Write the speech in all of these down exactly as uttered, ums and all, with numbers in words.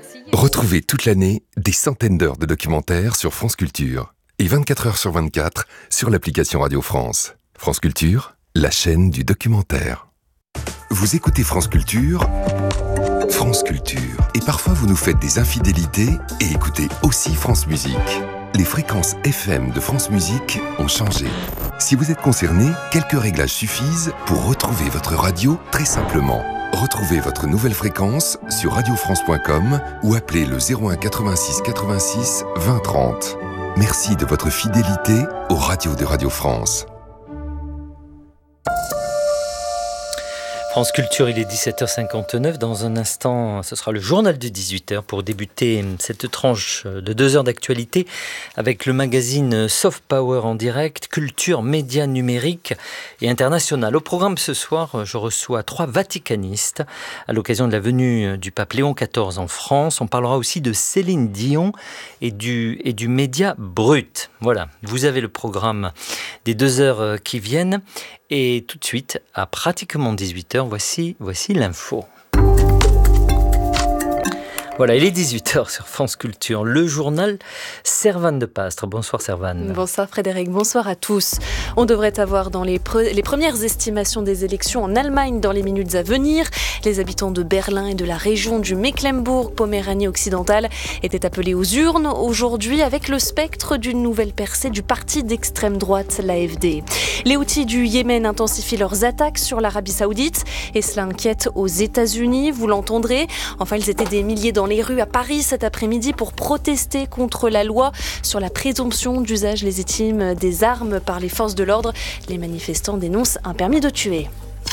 Retrouvez toute l'année des centaines d'heures de documentaires sur France Culture et vingt-quatre heures sur vingt-quatre sur l'application Radio France. France Culture, la chaîne du documentaire. Vous écoutez France Culture, France Culture. Et parfois vous nous faites des infidélités et écoutez aussi France Musique. Les fréquences F M de France Musique ont changé. Si vous êtes concerné, quelques réglages suffisent pour retrouver votre radio très simplement. Retrouvez votre nouvelle fréquence sur radio france point com ou appelez le zéro un quatre-vingt-six quatre-vingt-six vingt trente. Merci de votre fidélité aux radios de Radio France. France Culture, il est dix-sept heures cinquante-neuf. Dans un instant, ce sera le journal de dix-huit heures pour débuter cette tranche de deux heures d'actualité avec le magazine Soft Power en direct, culture, médias numériques et international. Au programme ce soir, je reçois trois vaticanistes à l'occasion de la venue du pape Léon quatorze en France. On parlera aussi de Céline Dion et du, et du média brut. Voilà, vous avez le programme des deux heures qui viennent. Et tout de suite, à pratiquement dix-huit heures, voici, voici l'info. Voilà, il est dix-huit heures sur France Culture, le journal Servane de Pastre. Bonsoir Servane. Bonsoir Frédéric, bonsoir à tous. On devrait avoir dans les, pre- les premières estimations des élections en Allemagne dans les minutes à venir. Les habitants de Berlin et de la région du Mecklembourg-Poméranie occidentale étaient appelés aux urnes aujourd'hui avec le spectre d'une nouvelle percée du parti d'extrême droite, l'A F D. Les Houthis du Yémen intensifient leurs attaques sur l'Arabie Saoudite et cela inquiète aux États-Unis, vous l'entendrez. Enfin, ils étaient des milliers dans les rues à Paris cet après-midi pour protester contre la loi sur la présomption d'usage légitime des armes par les forces de l'ordre. Les manifestants dénoncent un permis de tuer.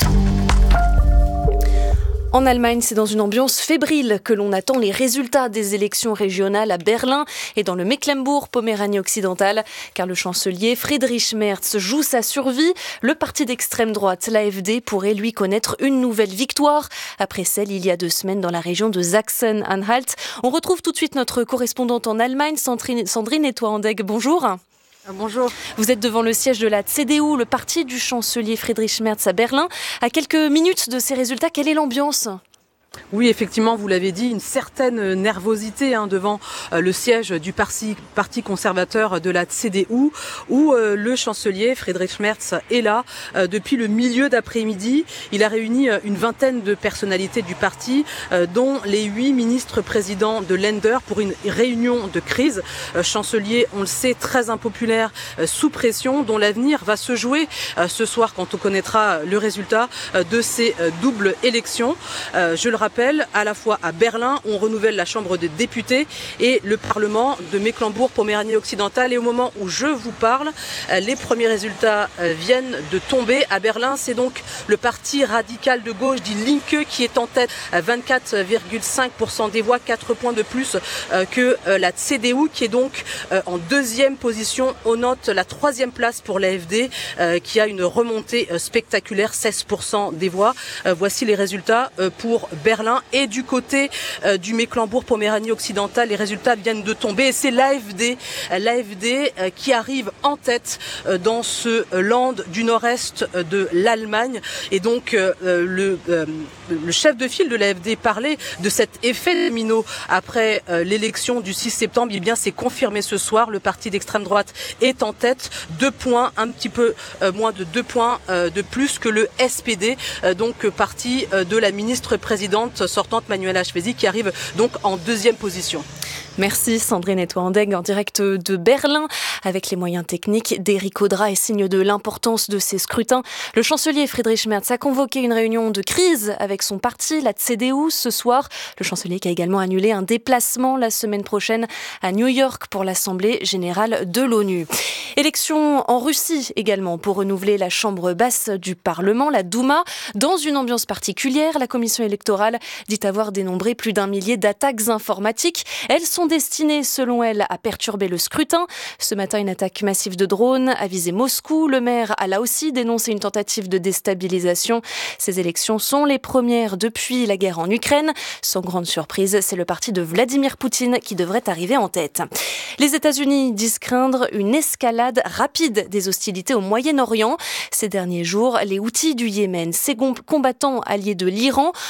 En Allemagne, c'est dans une ambiance fébrile que l'on attend les résultats des élections régionales à Berlin et dans le Mecklembourg-Poméranie occidentale, car le chancelier Friedrich Merz joue sa survie. Le parti d'extrême droite, l'A F D, pourrait lui connaître une nouvelle victoire après celle il y a deux semaines dans la région de Sachsen-Anhalt. On retrouve tout de suite notre correspondante en Allemagne, Sandrine, Sandrine Etoile-Andegg. Bonjour. Bonjour. Vous êtes devant le siège de la C D U, le parti du chancelier Friedrich Merz à Berlin. À quelques minutes de ces résultats, quelle est l'ambiance ? Oui, effectivement, vous l'avez dit, une certaine nervosité hein, devant euh, le siège du parti, parti conservateur de la C D U, où euh, le chancelier Friedrich Merz est là euh, depuis le milieu d'après-midi. Il a réuni euh, une vingtaine de personnalités du parti, euh, dont les huit ministres présidents de Länder pour une réunion de crise. Euh, chancelier, on le sait, très impopulaire, euh, sous pression, dont l'avenir va se jouer euh, ce soir quand on connaîtra le résultat euh, de ces euh, doubles élections. Euh, je le rappelle, à la fois à Berlin, on renouvelle la Chambre des députés et le Parlement de Mecklembourg-Poméranie occidentale. Et au moment où je vous parle, les premiers résultats viennent de tomber. À Berlin, c'est donc le parti radical de gauche, dit Linke, qui est en tête à vingt-quatre virgule cinq pour cent des voix, quatre points de plus que la C D U, qui est donc en deuxième position. On note la troisième place pour l'A F D, qui a une remontée spectaculaire, seize pour cent des voix. Voici les résultats pour Berlin. Et du côté euh, du Mecklembourg-Poméranie occidentale, les résultats viennent de tomber. Et c'est l'A F D, l'A F D euh, qui arrive en tête euh, dans ce land du nord-est euh, de l'Allemagne. Et donc euh, le, euh, le chef de file de l'A F D parlait de cet effet domino après euh, l'élection du six septembre. Eh bien, c'est confirmé ce soir. Le parti d'extrême droite est en tête. Deux points, un petit peu euh, moins de deux points euh, de plus que le S P D, euh, donc parti euh, de la ministre présidente sortante Manuela Schwesig, qui arrive donc en deuxième position. Merci Sandrine Etoile-Andegg en direct de Berlin avec les moyens techniques d'Éric Audra et signe de l'importance de ces scrutins. Le chancelier Friedrich Merz a convoqué une réunion de crise avec son parti, la C D U, ce soir. Le chancelier qui a également annulé un déplacement la semaine prochaine à New York pour l'Assemblée générale de l'ONU. Élection en Russie également pour renouveler la chambre basse du Parlement, la Douma. Dans une ambiance particulière, la commission électorale dit avoir dénombré plus d'un millier d'attaques informatiques. Elles sont destinées, selon elle, à perturber le scrutin. Ce matin, une attaque massive de drones a visé Moscou. Le maire a là aussi dénoncé une tentative de déstabilisation. Ces élections sont les premières depuis la guerre en Ukraine. Sans grande surprise, c'est le parti de Vladimir Poutine qui devrait arriver en tête. Les États-Unis disent craindre une escalade rapide des hostilités au Moyen-Orient. Ces derniers jours, les Houthis du Yémen, ces combattants alliés de l'Iran, ont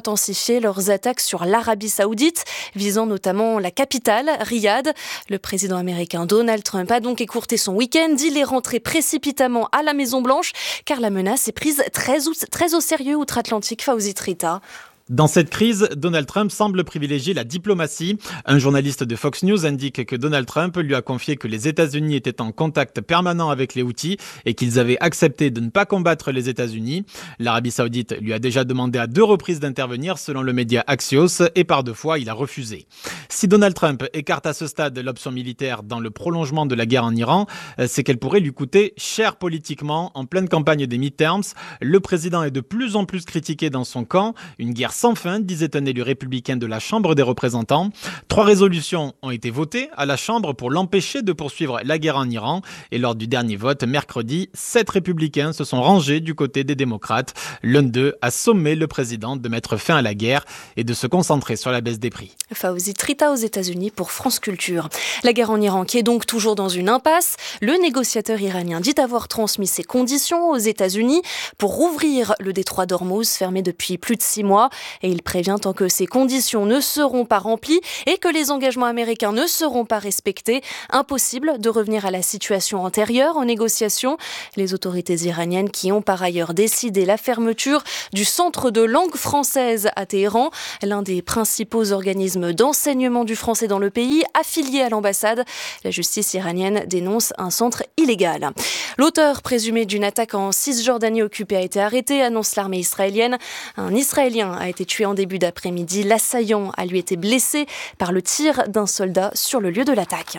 intensifié leurs attaques sur l'Arabie Saoudite, visant notamment la capitale, Riyad. Le président américain Donald Trump a donc écourté son week-end. Il est rentré précipitamment à la Maison-Blanche, car la menace est prise très, très au sérieux outre-Atlantique. Fawzi Trita. Dans cette crise, Donald Trump semble privilégier la diplomatie. Un journaliste de Fox News indique que Donald Trump lui a confié que les États-Unis étaient en contact permanent avec les Houthis et qu'ils avaient accepté de ne pas combattre les États-Unis. L'Arabie Saoudite lui a déjà demandé à deux reprises d'intervenir selon le média Axios et par deux fois, il a refusé. Si Donald Trump écarte à ce stade l'option militaire dans le prolongement de la guerre en Iran, c'est qu'elle pourrait lui coûter cher politiquement. En pleine campagne des midterms, le président est de plus en plus critiqué dans son camp. Une guerre sans fin, disait un élu républicain de la Chambre des représentants. Trois résolutions ont été votées à la Chambre pour l'empêcher de poursuivre la guerre en Iran. Et lors du dernier vote, mercredi, sept républicains se sont rangés du côté des démocrates. L'un d'eux a sommé le président de mettre fin à la guerre et de se concentrer sur la baisse des prix. Fawzi Trita aux États-Unis pour France Culture. La guerre en Iran qui est donc toujours dans une impasse. Le négociateur iranien dit avoir transmis ses conditions aux États-Unis pour rouvrir le détroit d'Ormuz fermé depuis plus de six mois. Et il prévient tant que ces conditions ne seront pas remplies et que les engagements américains ne seront pas respectés, impossible de revenir à la situation antérieure aux négociations. Les autorités iraniennes qui ont par ailleurs décidé la fermeture du centre de langue française à Téhéran, l'un des principaux organismes d'enseignement du français dans le pays, affilié à l'ambassade. La justice iranienne dénonce un centre illégal. L'auteur présumé d'une attaque en Cisjordanie occupée a été arrêté, annonce l'armée israélienne. Un Israélien a été tué en début d'après-midi. L'assaillant a lui été blessé par le tir d'un soldat sur le lieu de l'attaque.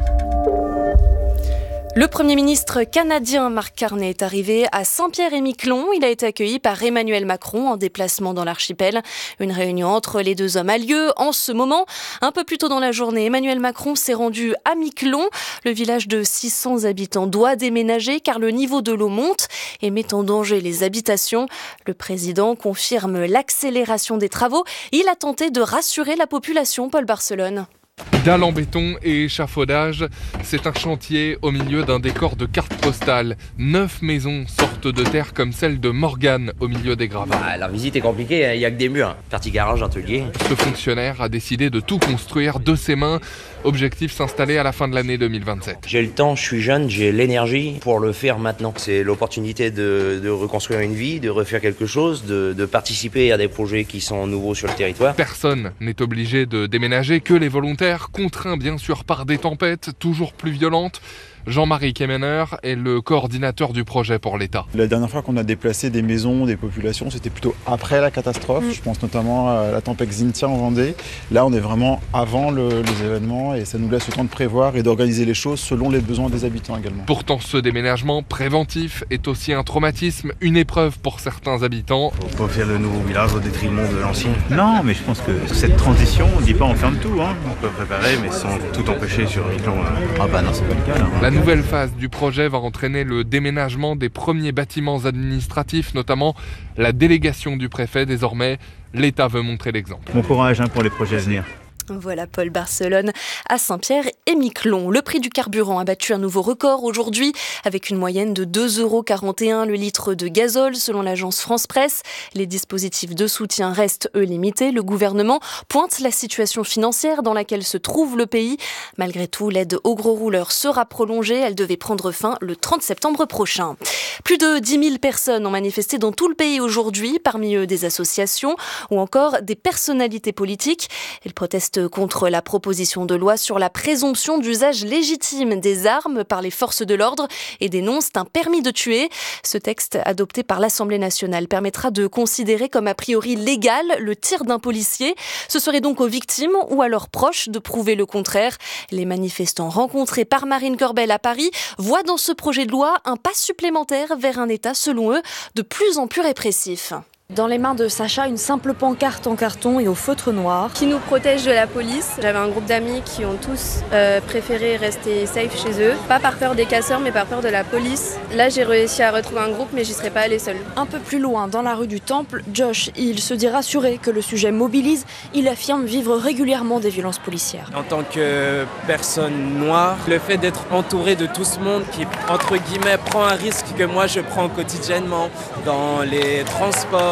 Le Premier ministre canadien Mark Carney est arrivé à Saint-Pierre-et-Miquelon. Il a été accueilli par Emmanuel Macron en déplacement dans l'archipel. Une réunion entre les deux hommes a lieu en ce moment. Un peu plus tôt dans la journée, Emmanuel Macron s'est rendu à Miquelon. Le village de six cents habitants doit déménager car le niveau de l'eau monte et met en danger les habitations. Le président confirme l'accélération des travaux. Il a tenté de rassurer la population. Paul Barcelone. Dalles en béton et échafaudage, c'est un chantier au milieu d'un décor de cartes postales. Neuf maisons sortent de terre comme celle de Morgane au milieu des gravats. Ah, la visite est compliquée, il n'y a que des murs. Partie garage, atelier. Ce fonctionnaire a décidé de tout construire de ses mains. Objectif s'installer à la fin de l'année deux mille vingt-sept. J'ai le temps, je suis jeune, j'ai l'énergie pour le faire maintenant. C'est l'opportunité de, de reconstruire une vie, de refaire quelque chose, de, de participer à des projets qui sont nouveaux sur le territoire. Personne n'est obligé de déménager, que les volontaires, contraints bien sûr par des tempêtes toujours plus violentes. Jean-Marie Kemener est le coordinateur du projet pour l'État. La dernière fois qu'on a déplacé des maisons, des populations, c'était plutôt après la catastrophe. Mmh. Je pense notamment à la tempête Xynthia en Vendée. Là, on est vraiment avant le, les événements et ça nous laisse le temps de prévoir et d'organiser les choses selon les besoins des habitants également. Pourtant, ce déménagement préventif est aussi un traumatisme, une épreuve pour certains habitants. Faut pas faire le nouveau village au détriment de l'ancien. Non, mais je pense que cette transition, on ne dit pas on ferme tout. Hein. On peut préparer, mais sans tout empêcher sur Miquelon. Ah bah non, c'est pas le cas là. La nouvelle phase du projet va entraîner le déménagement des premiers bâtiments administratifs, notamment la délégation du préfet. Désormais, l'État veut montrer l'exemple. Bon courage hein, pour les projets à venir. Voilà Paul Barcelone à Saint-Pierre-et-Miquelon. Le prix du carburant a battu un nouveau record aujourd'hui avec une moyenne de deux euros quarante et un le litre de gazole selon l'agence France Presse. Les dispositifs de soutien restent eux limités. Le gouvernement pointe la situation financière dans laquelle se trouve le pays. Malgré tout, l'aide aux gros rouleurs sera prolongée. Elle devait prendre fin le trente septembre prochain. Plus de dix mille personnes ont manifesté dans tout le pays aujourd'hui, parmi eux des associations ou encore des personnalités politiques. Ils protestent contre la proposition de loi sur la présomption d'usage légitime des armes par les forces de l'ordre et dénoncent un permis de tuer. Ce texte adopté par l'Assemblée nationale permettra de considérer comme a priori légal le tir d'un policier. Ce serait donc aux victimes ou à leurs proches de prouver le contraire. Les manifestants rencontrés par Marine Corbel à Paris voient dans ce projet de loi un pas supplémentaire vers un État, selon eux, de plus en plus répressif. Dans les mains de Sacha, une simple pancarte en carton et au feutre noir. Qui nous protège de la police. J'avais un groupe d'amis qui ont tous euh, préféré rester safe chez eux. Pas par peur des casseurs, mais par peur de la police. Là, j'ai réussi à retrouver un groupe, mais j'y serais pas allée seule. Un peu plus loin, dans la rue du Temple, Josh, il se dit rassuré que le sujet mobilise. Il affirme vivre régulièrement des violences policières. En tant que personne noire, le fait d'être entouré de tout ce monde qui, entre guillemets, prend un risque que moi je prends quotidiennement dans les transports,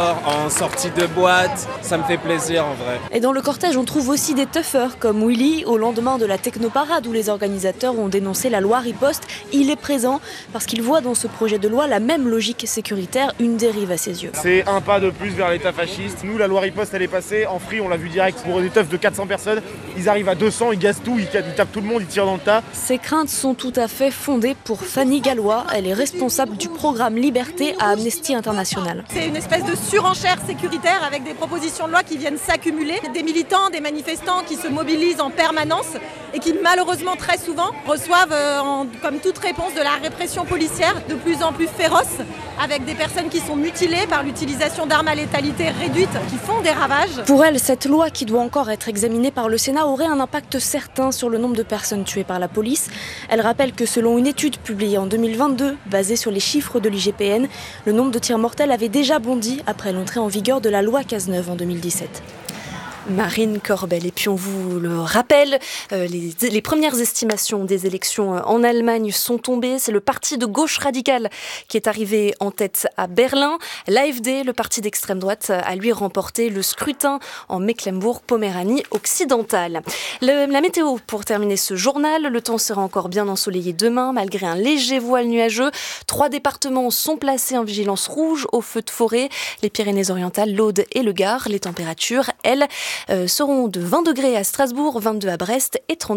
dehors, en sortie de boîte. Ça me fait plaisir en vrai. Et dans le cortège, on trouve aussi des toughers comme Willy. Au lendemain de la technoparade où les organisateurs ont dénoncé la loi riposte, il est présent parce qu'il voit dans ce projet de loi la même logique sécuritaire, une dérive à ses yeux. C'est un pas de plus vers l'état fasciste. Nous, la loi riposte, elle est passée. En free, on l'a vu direct. Pour des teufs de quatre cents personnes, ils arrivent à deux cents, ils gazent tout, ils tapent tout le monde, ils tirent dans le tas. Ces craintes sont tout à fait fondées pour Fanny Gallois. Elle est responsable du programme Liberté à Amnesty International. C'est une espèce de surenchère sécuritaire avec des propositions de loi qui viennent s'accumuler. Des militants, des manifestants qui se mobilisent en permanence et qui malheureusement très souvent reçoivent, euh, en, comme toute réponse, de la répression policière de plus en plus féroce, avec des personnes qui sont mutilées par l'utilisation d'armes à létalité réduite, qui font des ravages. Pour elle, cette loi qui doit encore être examinée par le Sénat aurait un impact certain sur le nombre de personnes tuées par la police. Elle rappelle que selon une étude publiée en deux mille vingt-deux, basée sur les chiffres de l'I G P N, le nombre de tirs mortels avait déjà bondi après l'entrée en vigueur de la loi Cazeneuve en deux mille dix-sept. Marine Corbel. Et puis on vous le rappelle, euh, les, les premières estimations des élections en Allemagne sont tombées. C'est le parti de gauche radicale qui est arrivé en tête à Berlin. L'A F D, le parti d'extrême droite, a lui remporté le scrutin en Mecklembourg-Poméranie occidentale. Le, la météo pour terminer ce journal. Le temps sera encore bien ensoleillé demain malgré un léger voile nuageux. Trois départements sont placés en vigilance rouge au feu de forêt. Les Pyrénées-Orientales, l'Aude et le Gard. Les températures, elles, Euh, seront de vingt degrés à Strasbourg, vingt-deux à Brest et trente